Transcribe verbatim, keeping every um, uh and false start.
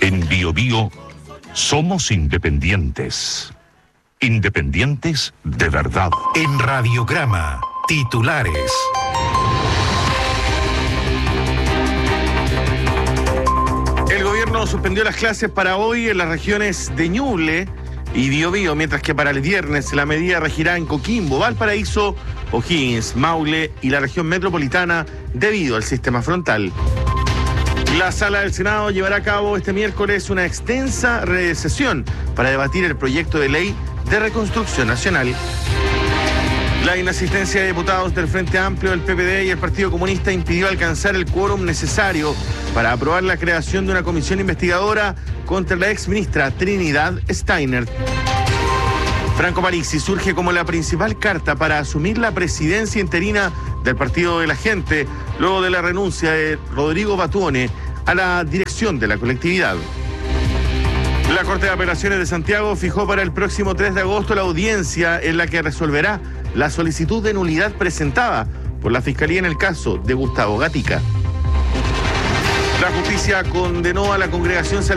En Bio Bio somos independientes. Independientes de verdad. En Radiograma, titulares. El gobierno suspendió las clases para hoy en las regiones de Ñuble y Biobío, mientras que para el viernes la medida regirá en Coquimbo, Valparaíso, O'Higgins, Maule y la región metropolitana debido al sistema frontal. La Sala del Senado llevará a cabo este miércoles una extensa sesión para debatir el proyecto de ley de reconstrucción nacional. La inasistencia de diputados del Frente Amplio, del P P D y el Partido Comunista impidió alcanzar el quórum necesario para aprobar la creación de una comisión investigadora contra la exministra Trinidad Steiner. Franco Parisi surge como la principal carta para asumir la presidencia interina del Partido de la Gente, luego de la renuncia de Rodrigo Batuone a la dirección de la colectividad. La Corte de Apelaciones de Santiago fijó para el próximo tres de agosto la audiencia en la que resolverá la solicitud de nulidad presentada por la Fiscalía en el caso de Gustavo Gatica. La justicia condenó a la congregación